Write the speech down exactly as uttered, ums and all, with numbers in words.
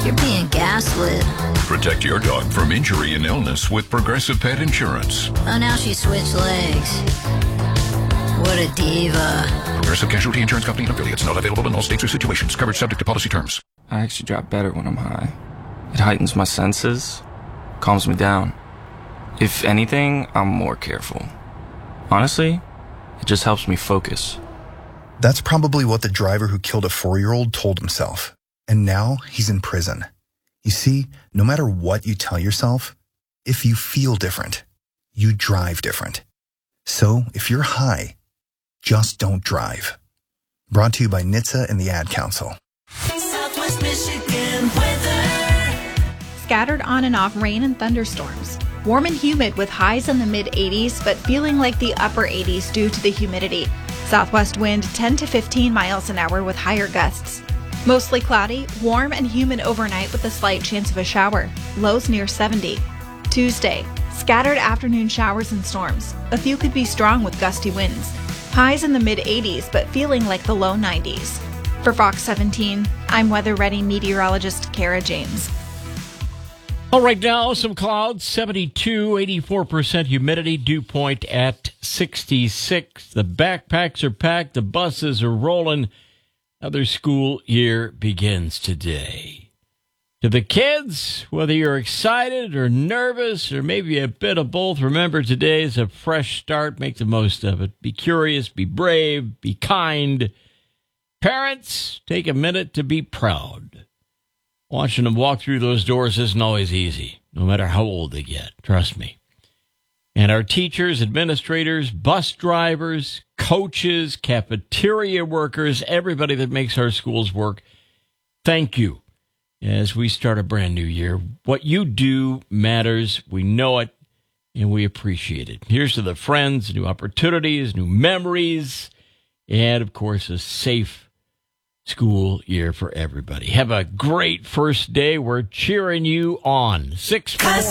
You're being gaslit. Protect your dog from injury and illness with Progressive Pet Insurance. Oh, now she switched legs. What a diva. Progressive Casualty Insurance Company and affiliates. Not available in all states or situations. Coverage subject to policy terms. I actually drop better when I'm high. It heightens my senses, calms me down. If anything, I'm more careful. Honestly, it just helps me focus. That's probably what the driver who killed a four-year-old told himself. And now he's in prison. You see, no matter what you tell yourself, if you feel different, you drive different. So if you're high, just don't drive. Brought to you by N H T S A and the Ad Council. Southwest Michigan weather. Scattered on and off rain and thunderstorms. Warm and humid with highs in the mid eighties, but feeling like the upper eighties due to the humidity. Southwest wind ten to fifteen miles an hour with higher gusts. Mostly cloudy, warm and humid overnight with a slight chance of a shower. Lows near seventy. Tuesday, scattered afternoon showers and storms. A few could be strong with gusty winds. Highs in the mid eighties, but feeling like the low nineties. For Fox seventeen, I'm Weather Ready meteorologist Kara James. All right, now some clouds, seventy-two, eighty-four percent humidity, dew point at sixty-six. The backpacks are packed, the buses are rolling. Another school year begins today. To the kids, whether you're excited or nervous or maybe a bit of both, remember today is a fresh start. Make the most of it. Be curious, be brave, be kind. Parents, take a minute to be proud. Watching them walk through those doors isn't always easy, no matter how old they get. Trust me. And our teachers, administrators, bus drivers, coaches, cafeteria workers, everybody that makes our schools work, thank you. As we start a brand new year, what you do matters. We know it, and we appreciate it. Here's to the friends, new opportunities, new memories, and, of course, a safe school year for everybody. Have a great first day. We're cheering you on. Six